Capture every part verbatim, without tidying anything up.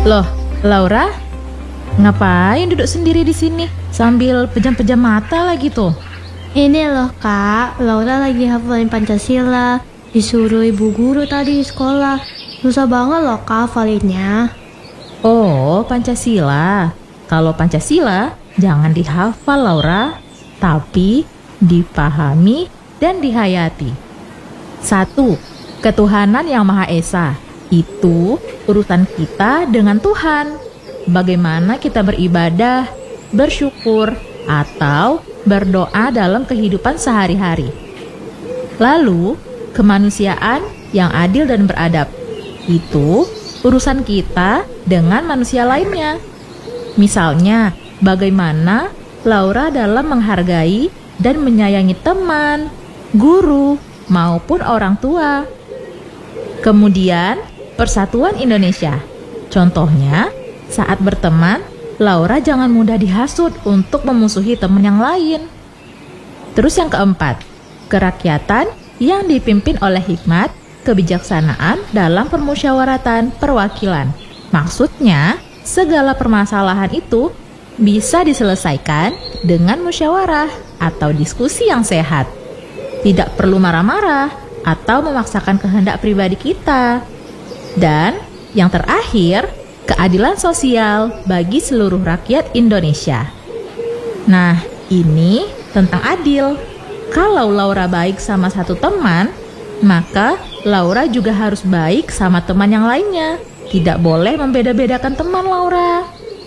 Loh, Laura, ngapain duduk sendiri di sini sambil pejam-pejam mata lagi tuh? Ini loh kak, Laura lagi hafalin Pancasila. Disuruh ibu guru tadi di sekolah. Susah banget loh kak hafalinnya. Oh, Pancasila. Kalau Pancasila jangan dihafal Laura, tapi dipahami dan dihayati. Satu, ketuhanan yang Maha Esa. Itu urusan kita dengan Tuhan. Bagaimana kita beribadah, bersyukur, atau berdoa dalam kehidupan sehari-hari. Lalu, kemanusiaan yang adil dan beradab. Itu urusan kita dengan manusia lainnya. Misalnya, bagaimana Laura dalam menghargai dan menyayangi teman, guru, maupun orang tua. Kemudian, persatuan Indonesia. Contohnya, saat berteman, Laura jangan mudah dihasut untuk memusuhi teman yang lain. Terus yang keempat, kerakyatan yang dipimpin oleh hikmat, kebijaksanaan dalam permusyawaratan perwakilan. Maksudnya, segala permasalahan itu bisa diselesaikan dengan musyawarah atau diskusi yang sehat. Tidak perlu marah-marah atau memaksakan kehendak pribadi kita. Dan yang terakhir, keadilan sosial bagi seluruh rakyat Indonesia. Nah, ini tentang adil. Kalau Laura baik sama satu teman, maka Laura juga harus baik sama teman yang lainnya. Tidak boleh membeda-bedakan teman, Laura.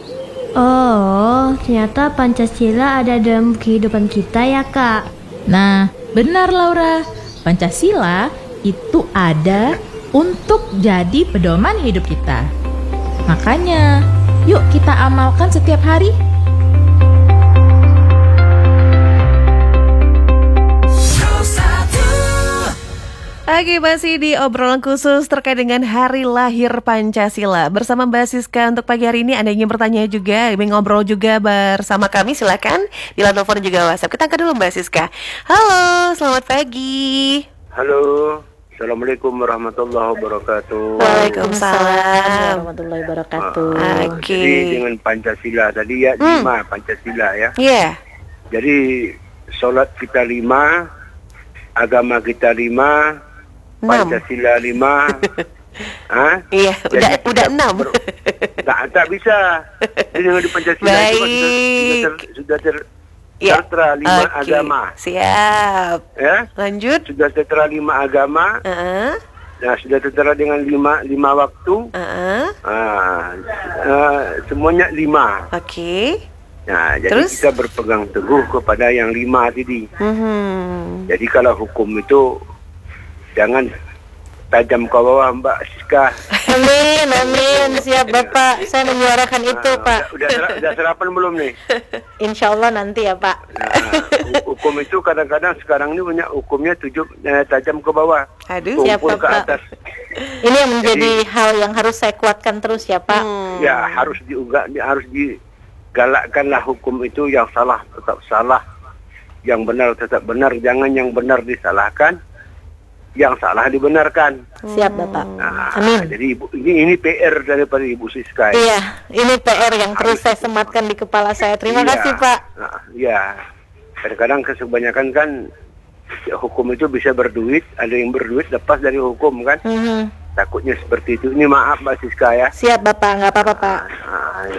Oh, ternyata Pancasila ada dalam kehidupan kita ya kak. Nah, benar Laura. Pancasila itu ada untuk jadi pedoman hidup kita. Makanya, yuk kita amalkan setiap hari. Oke, masih di obrolan khusus terkait dengan Hari Lahir Pancasila. Bersama Mbak Siska untuk pagi hari ini, Anda ingin bertanya juga, ingin ngobrol juga bersama kami, silakan di line telepon juga WhatsApp. Kita angkat dulu Mbak Siska. Halo, selamat pagi. Halo, Assalamualaikum warahmatullahi wabarakatuh. Waalaikumsalam warahmatullahi wabarakatuh. Uh, Oke. Jadi dengan Pancasila tadi ya, Hmm. lima Pancasila ya. Iya. Yeah. Jadi sholat kita lima, agama kita lima, Enam. Pancasila lima. Hah? Iya, Jadi udah kita udah enam. ber- tak, tak bisa. Jadi dengan di Pancasila itu kan sudah, sudah, ter, sudah ter, Iya. tertera lima Oke, agama. siap. Ya, Lanjut. sudah tertera lima agama. Heeh. Nah, sudah tertera dengan lima lima waktu. Heeh. Ah, ah, semuanya lima. Oke. Nah, jadi Terus? kita berpegang teguh kepada yang lima tadi. Mhm. Jadi kalau hukum itu jangan tajam ke bawah, Mbak Siska. Amin, amin. Siap Bapak, saya menyuarakan itu Ah, Pak. Udah, udah, udah sarapan belum nih? Insya Allah nanti ya Pak. Nah, hu- hukum itu kadang-kadang sekarang ini banyak hukumnya tujuh eh, tajam ke bawah, Aduh. Siap, tumpul ke Bapak. atas. Ini yang menjadi hal yang harus saya kuatkan terus ya Pak. Hmm. Ya harus diunggah, di- harus digalakkanlah hukum itu, yang salah tetap salah, yang benar tetap benar, jangan yang benar disalahkan, yang salah dibenarkan. Siap Bapak. Nah, Amin. jadi ibu, ini ini P R daripada Ibu Siska. Iya, ini P R yang terus saya sematkan di kepala saya. Terima Iya. kasih Pak. Nah, iya. Kadang-kadang kebanyakan kan ya, hukum itu bisa berduit, ada yang berduit lepas dari hukum kan. Mhm. Takutnya seperti itu. Ini maaf Mbak Siska ya. Siap Bapak, nggak apa-apa Pak. Nah, ya.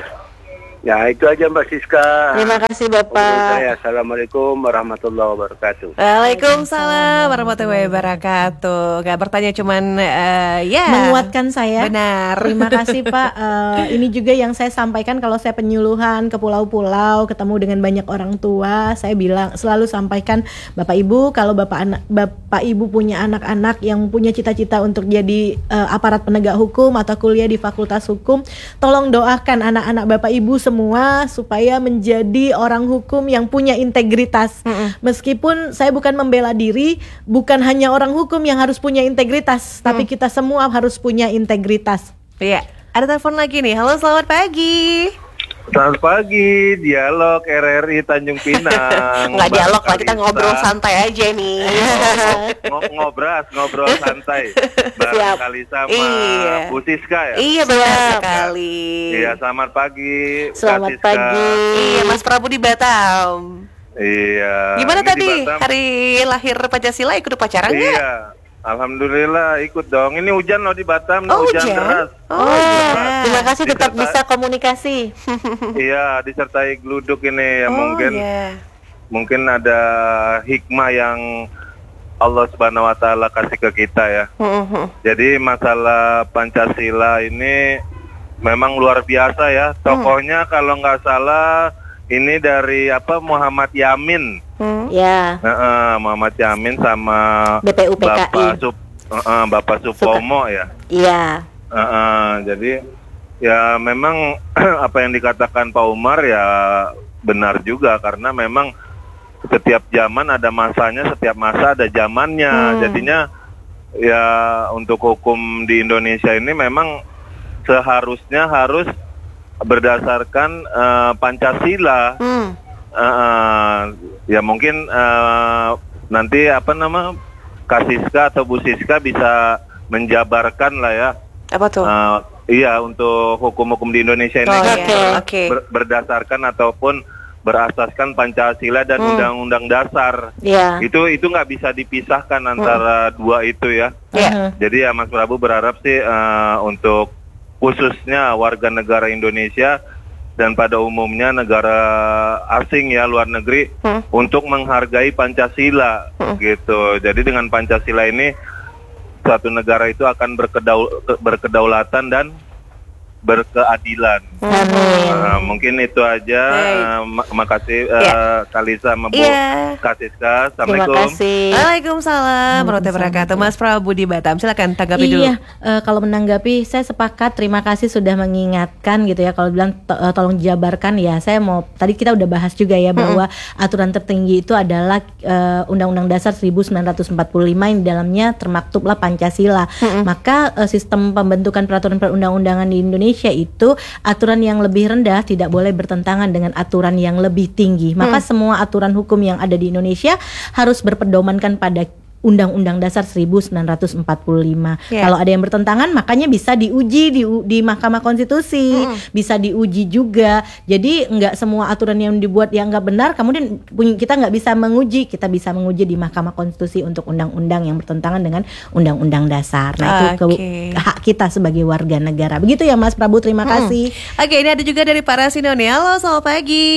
Ya, itu aja Mbak Siska. Terima kasih Obrolan Bapak. saya. Assalamualaikum warahmatullahi wabarakatuh. Waalaikumsalam warahmatullahi wabarakatuh. Gak bertanya cuman eh, ya menguatkan saya. Benar. Terima kasih Pak. Eh, ini juga yang saya sampaikan kalau saya penyuluhan ke pulau-pulau, ketemu dengan banyak orang tua, saya bilang selalu sampaikan, Bapak Ibu, kalau Bapak anak Bapak Ibu punya anak-anak yang punya cita-cita untuk jadi eh, aparat penegak hukum atau kuliah di Fakultas Hukum, tolong doakan anak-anak Bapak Ibu semua supaya menjadi orang hukum yang punya integritas. Mm-mm. Meskipun saya bukan membela diri, bukan hanya orang hukum yang harus punya integritas, tapi kita semua harus punya integritas. Iya. Ada telepon lagi nih. Halo, selamat pagi. Selamat pagi, dialog R R I Tanjung Pinang. Nggak dialog lah, kita Kalista. ngobrol santai aja nih. Ngo- ngobras, ngobrol santai. Bareng Siap. kali sama Iya. Bu Siska ya. Iya benar Siap. sekali. Iya, selamat pagi. Selamat Kak Siska. pagi. Iya, Mas Prabu di Batam. Iya. Gimana ini di tadi Batam. hari lahir Pancasila, ikut upacara nggak? Iya. Alhamdulillah ikut dong. Ini hujan loh di Batam, Oh, hujan, hujan? deras. Oh, Oh, iya. terima kasih tetap Disertai- bisa komunikasi. Iya, disertai geluduk ini ya Oh, mungkin iya. mungkin ada hikmah yang Allah Subhanahu wa taala kasih ke kita ya. Mhm. Jadi masalah Pancasila ini memang luar biasa ya. Tokohnya kalau nggak salah ini dari apa Muhammad Yamin. Hmm. Ya, Heeh, Muhammad Yamin sama B P U P K I. Bapak Sup, heeh, Bapak Supomo ya. Iya. Heeh, jadi ya memang apa yang dikatakan Pak Umar ya benar juga karena memang setiap zaman ada masanya, setiap masa ada zamannya. Hmm. Jadinya ya untuk hukum di Indonesia ini memang seharusnya harus berdasarkan eh, Pancasila. Hmm. Eh, ya mungkin eh, nanti apa nama Kak Siska atau Bu Siska bisa menjabarkan lah ya. Apa tuh? Eh, iya untuk hukum-hukum di Indonesia ini Oh, kan iya. ber- Oke. ber- berdasarkan ataupun berasaskan Pancasila dan Hmm. Undang-Undang Dasar. Iya. Itu itu nggak bisa dipisahkan antara dua itu ya. Iya. Jadi ya Mas Prabu berharap sih eh, untuk khususnya warga negara Indonesia dan pada umumnya negara asing ya luar negeri Hmm. untuk menghargai Pancasila gitu. Jadi dengan Pancasila ini suatu negara itu akan berkedaul- berkedaulatan dan berkeadilan. Amin. Nah, mungkin itu aja. Baik. Eh, ma- makasih Iya. eh, Kalisa sama Bu Iya. Kak Siska. Terima Assalamualaikum. kasih. Waalaikumsalam warahmatullahi wabarakatuh. Mas Prabu di Batam, silakan tanggapi dulu. Iya, eh, kalau menanggapi saya sepakat. Terima kasih sudah mengingatkan gitu ya. Kalau bilang to- eh, tolong jabarkan ya. Saya mau tadi kita udah bahas juga ya bahwa aturan tertinggi itu adalah eh, Undang-Undang Dasar seribu sembilan ratus empat puluh lima yang di dalamnya termaktublah Pancasila. Maka eh, sistem pembentukan peraturan perundang-undangan di Indonesia itu aturan yang lebih rendah tidak boleh bertentangan dengan aturan yang lebih tinggi. Maka semua aturan hukum yang ada di Indonesia harus berpedomankan pada Undang-Undang Dasar seribu sembilan ratus empat puluh lima. Ya. Kalau ada yang bertentangan, makanya bisa diuji di di Mahkamah Konstitusi, bisa diuji juga. Jadi nggak semua aturan yang dibuat yang nggak benar, kemudian pun- kita nggak bisa menguji. Kita bisa menguji di Mahkamah Konstitusi untuk undang-undang yang bertentangan dengan Undang-Undang Dasar. Nah itu ke- Oke. hak kita sebagai warga negara. Begitu ya Mas Prabu. Terima kasih. Oke, ini ada juga dari Pak Rasino nih. Halo, selamat pagi.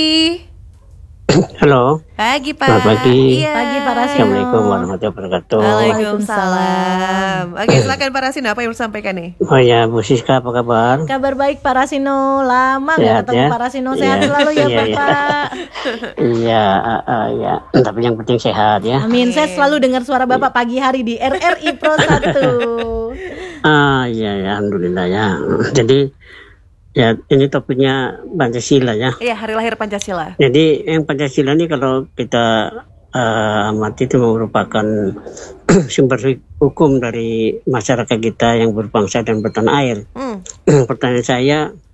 Halo, Pagi Pak. Selamat pagi. Iya. Pagi, Pak Rasino. Assalamualaikum warahmatullahi wabarakatuh. Waalaikumsalam. Oke, silakan Pak Rasino, apa yang harus sampaikan nih? Oh ya, Bu Siska apa kabar? Kabar baik Pak Rasino. Lama nggak Sehat ketemu ya? Pak Rasino. Sehat Iya. selalu ya Iya, iya. Bapak. Iya, ah, ah, ya. Tapi yang penting sehat ya. Amin. Saya selalu dengar suara Bapak pagi hari di R R I Pro satu. Ah, iya ya, alhamdulillah ya. Jadi ya ini topiknya Pancasila ya. Iya, hari lahir Pancasila. Jadi yang Pancasila ini kalau kita uh, amati itu merupakan sumber hukum dari masyarakat kita yang berbangsa dan bertanah air. Hmm. Pertanyaan saya,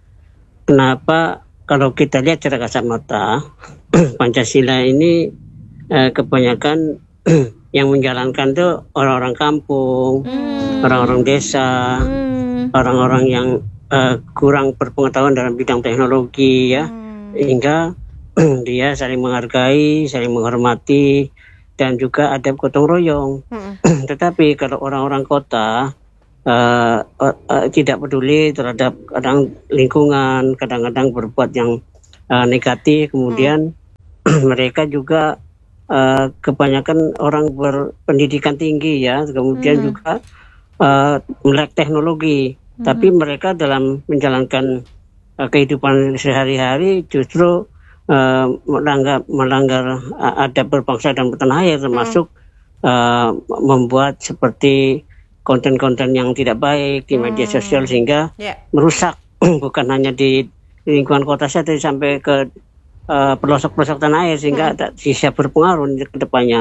kenapa kalau kita lihat secara kasat mata Pancasila ini eh, kebanyakan yang menjalankan tuh orang-orang kampung, orang-orang desa, orang-orang yang eh, kurang berpengetahuan dalam bidang teknologi ya, hingga dia saling menghargai, saling menghormati, dan juga ada gotong royong. Tetapi kalau orang-orang kota uh, uh, uh, tidak peduli terhadap kadang lingkungan, kadang-kadang berbuat yang uh, negatif, kemudian mereka juga uh, kebanyakan orang berpendidikan tinggi ya, kemudian juga uh, melek teknologi, tapi mereka dalam menjalankan uh, kehidupan sehari-hari justru uh, melanggar melanggar uh, adab berbangsa dan bertanah air, termasuk uh, membuat seperti konten-konten yang tidak baik di media sosial sehingga Ya. merusak bukan hanya di lingkungan kota saja, tapi sampai ke uh, pelosok-pelosok tanah air sehingga tak bisa berpengaruh ke depannya.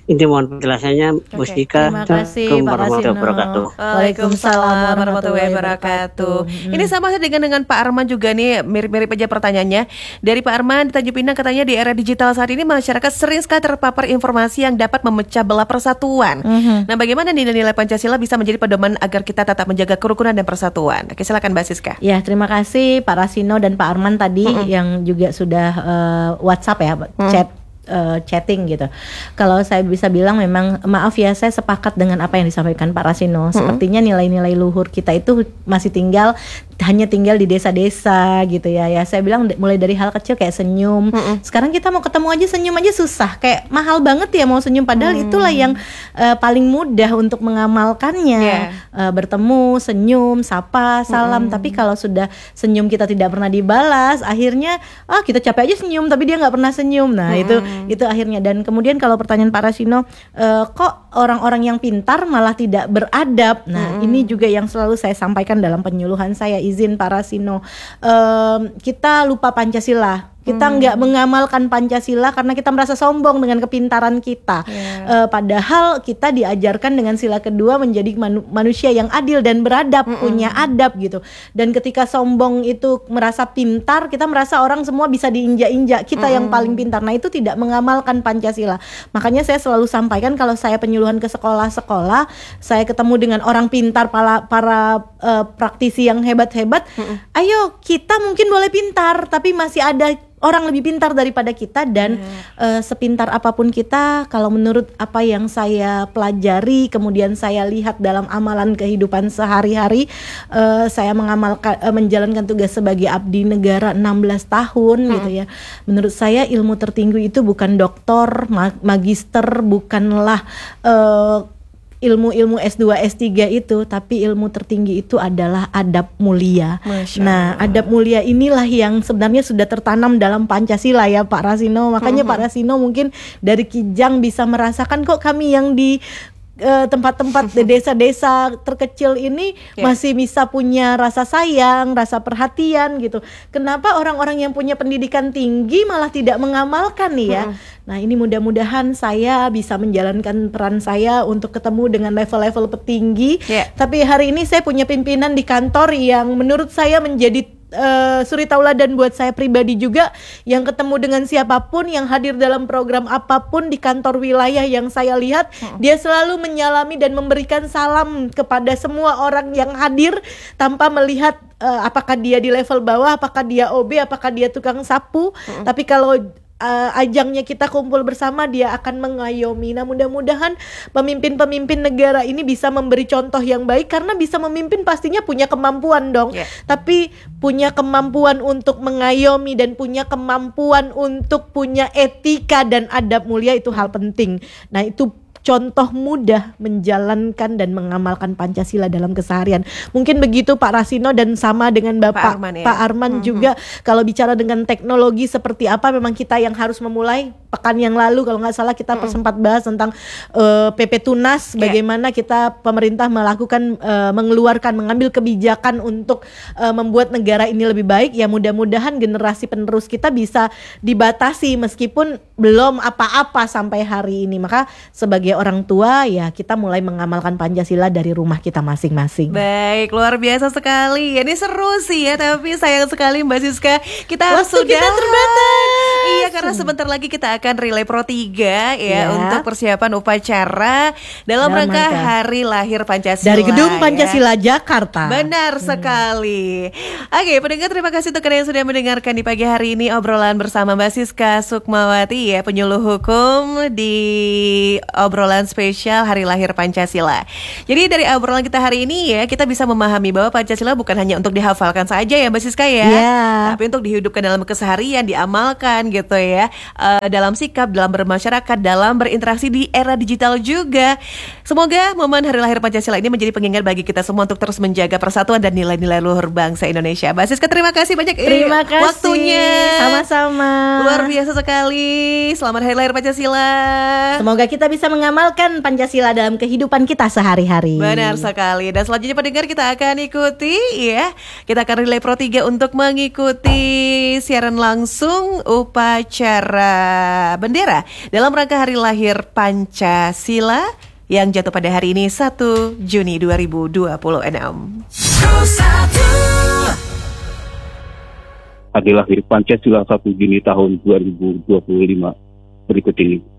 Itu mohon penjelasannya Bu Oke, Stika. terima kasih, Assalamualaikum Pak warahmatullahi Rasino. wabarakatuh. Waalaikumsalam warahmatullahi wabarakatuh. Hmm. Ini sama saja dengan dengan Pak Arman juga nih, mirip-mirip aja pertanyaannya. Dari Pak Arman di Tanjung Pinang katanya di era digital saat ini masyarakat sering sekali terpapar informasi yang dapat memecah belah persatuan. Mhm. Nah, bagaimana nilai-nilai Pancasila bisa menjadi pedoman agar kita tetap menjaga kerukunan dan persatuan? Oke, silakan Mbak Siska. Ya, terima kasih Pak Rasino dan Pak Arman tadi yang juga sudah eh, WhatsApp ya, chat eh, chatting gitu. Kalau saya bisa bilang memang maaf ya, saya sepakat dengan apa yang disampaikan Pak Rasino. Sepertinya nilai-nilai luhur kita itu masih tinggal hanya tinggal di desa-desa gitu ya. Ya saya bilang mulai dari hal kecil kayak senyum. Sekarang kita mau ketemu aja senyum aja susah. Kayak mahal banget ya mau senyum, padahal Mm. itulah yang eh, paling mudah untuk mengamalkannya. Yeah. Eh, bertemu, senyum, sapa, salam. Tapi kalau sudah senyum kita tidak pernah dibalas, akhirnya ah kita capek aja senyum tapi dia nggak pernah senyum. Nah, itu itu akhirnya. Dan kemudian kalau pertanyaan Pak Rasino, eh, kok orang-orang yang pintar malah tidak beradab. Nah, ini juga yang selalu saya sampaikan dalam penyuluhan saya. Izin Pak Rasino, Em, kita lupa Pancasila. Kita nggak mengamalkan Pancasila karena kita merasa sombong dengan kepintaran kita. Eh, padahal kita diajarkan dengan sila kedua menjadi manu- manusia yang adil dan beradab, punya adab gitu. Dan ketika sombong itu merasa pintar, kita merasa orang semua bisa diinjak-injak. Kita yang paling pintar. Nah, itu tidak mengamalkan Pancasila. Makanya saya selalu sampaikan kalau saya penyuluhan ke sekolah-sekolah, saya ketemu dengan orang pintar, para, para eh, praktisi yang hebat-hebat. Ayo, kita mungkin boleh pintar, tapi masih ada orang lebih pintar daripada kita. Dan eh, sepintar apapun kita, kalau menurut apa yang saya pelajari, kemudian saya lihat dalam amalan kehidupan sehari-hari, eh, saya mengamalkan eh, menjalankan tugas sebagai abdi negara enam belas tahun gitu ya. Menurut saya ilmu tertinggi itu bukan doktor, ma- magister, bukanlah eh, ilmu-ilmu S dua, S tiga itu, tapi ilmu tertinggi itu adalah adab mulia. Masya Nah, adab mulia inilah yang sebenarnya sudah tertanam dalam Pancasila ya Pak Rasino. Makanya Pak Rasino mungkin dari Kijang bisa merasakan kok kami yang di eh, tempat-tempat di desa-desa terkecil ini Ya. masih bisa punya rasa sayang, rasa perhatian gitu. Kenapa orang-orang yang punya pendidikan tinggi malah tidak mengamalkan nih ya? Nah, ini mudah-mudahan saya bisa menjalankan peran saya untuk ketemu dengan level-level petinggi. Ya. Tapi hari ini saya punya pimpinan di kantor yang menurut saya menjadi uh, suri tauladan buat saya pribadi juga, yang ketemu dengan siapapun, yang hadir dalam program apapun di kantor wilayah yang saya lihat, dia selalu menyalami dan memberikan salam kepada semua orang yang hadir tanpa melihat uh, apakah dia di level bawah, apakah dia O B, apakah dia tukang sapu. Tapi kalau uh, ajangnya kita kumpul bersama, dia akan mengayomi. Nah, mudah-mudahan pemimpin-pemimpin negara ini bisa memberi contoh yang baik, karena bisa memimpin pastinya punya kemampuan dong. Yeah. Tapi punya kemampuan untuk mengayomi dan punya kemampuan untuk punya etika dan adab mulia, itu hal penting. Nah, itu contoh mudah menjalankan dan mengamalkan Pancasila dalam keseharian. Mungkin begitu Pak Rasino, dan sama dengan Bapak Pak Arman, ya. Pak Arman juga. Kalau bicara dengan teknologi seperti apa, memang kita yang harus memulai. Pekan yang lalu kalau nggak salah kita sempat bahas tentang uh, P P Tunas, Yeah. bagaimana kita pemerintah melakukan uh, mengeluarkan mengambil kebijakan untuk uh, membuat negara ini lebih baik. Ya, mudah-mudahan generasi penerus kita bisa dibatasi meskipun belum apa-apa sampai hari ini. Maka sebagai orang tua ya, kita mulai mengamalkan Pancasila dari rumah kita masing-masing. Baik, luar biasa sekali. Ini seru sih ya, tapi sayang sekali Mbak Siska, kita Waktu sudah kita terbatas. Iya, karena sebentar lagi kita akan relay Pro tiga ya, Ya. untuk persiapan upacara dalam, Dalam rangka rangka Hari Lahir Pancasila. Dari Gedung ya. Pancasila Jakarta. Benar sekali. Oke, pendengar, terima kasih untuk kalian yang sudah mendengarkan di pagi hari ini obrolan bersama Mbak Siska Sukmawati ya, penyuluh hukum di obrolan spesial Hari Lahir Pancasila. Jadi dari obrolan kita hari ini ya, kita bisa memahami bahwa Pancasila bukan hanya untuk dihafalkan saja ya Mbak Siska ya, Ya. tapi untuk dihidupkan dalam keseharian, diamalkan gitu ya, uh, dalam sikap, dalam bermasyarakat, dalam berinteraksi di era digital juga. Semoga momen Hari Lahir Pancasila ini menjadi pengingat bagi kita semua untuk terus menjaga persatuan dan nilai-nilai luhur bangsa Indonesia. Mbak Siska, terima kasih banyak eh, Terima kasih. waktunya. Sama-sama. Luar biasa sekali. Selamat Hari Lahir Pancasila. Semoga kita bisa mengamalkan Pancasila dalam kehidupan kita sehari-hari. Benar sekali. Dan selanjutnya pendengar, kita akan ikuti ya. Kita akan relay Pro tiga untuk mengikuti siaran langsung upacara membawa bendera dalam rangka hari lahir Pancasila yang jatuh pada hari ini satu Juni dua ribu dua puluh enam. Hari lahir Pancasila satu Juni tahun dua ribu dua puluh lima berikut ini.